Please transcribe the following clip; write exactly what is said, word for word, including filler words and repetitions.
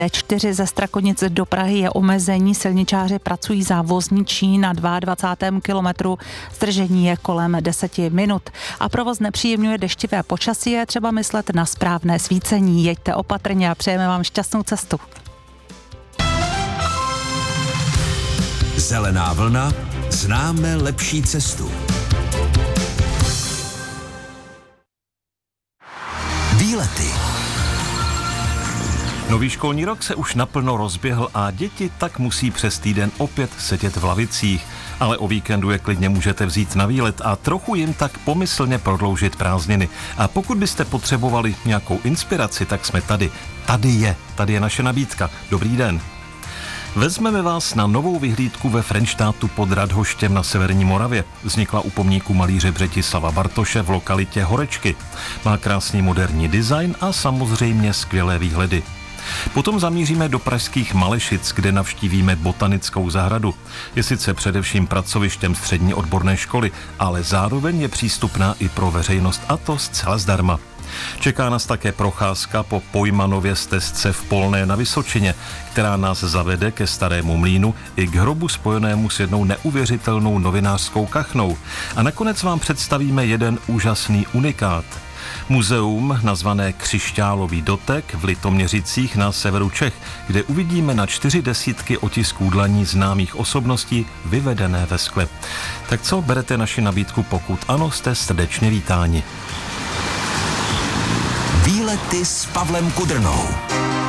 D čtyři ze Strakonic do Prahy je omezení, silničáři pracují závozničí na dvacátém druhém kilometru, zdržení je kolem deseti minut. A provoz nepříjemňuje deštivé počasí, je třeba myslet na správné svícení. Jeďte opatrně a přejeme vám šťastnou cestu. Zelená vlna, známe lepší cestu. Výlety. Nový školní rok se už naplno rozběhl a děti tak musí přes týden opět sedět v lavicích. Ale o víkendu je klidně můžete vzít na výlet a trochu jim tak pomyslně prodloužit prázdniny. A pokud byste potřebovali nějakou inspiraci, tak jsme tady. Tady je, tady je naše nabídka. Dobrý den. Vezmeme vás na novou vyhlídku ve Frenštátu pod Radhoštěm na severní Moravě. Vznikla u pomníku malíře Břetislava Bartoše v lokalitě Horečky. Má krásný moderní design a samozřejmě skvělé výhledy. Potom zamíříme do pražských Malešic, kde navštívíme botanickou zahradu. Je sice především pracovištěm střední odborné školy, ale zároveň je přístupná i pro veřejnost, a to zcela zdarma. Čeká nás také procházka po Pojmanově stezce v Polné na Vysočině, která nás zavede ke Starému mlýnu i k hrobu spojenému s jednou neuvěřitelnou novinářskou kachnou. A nakonec vám představíme jeden úžasný unikát. Muzeum nazvané Křišťálový dotek v Litoměřicích na severu Čech, kde uvidíme na čtyři desítky otisků dlaní známých osobností vyvedené ve skle. Tak co, berete naši nabídku? Pokud ano, jste srdečně vítáni. Výlety s Pavlem Kudrnou.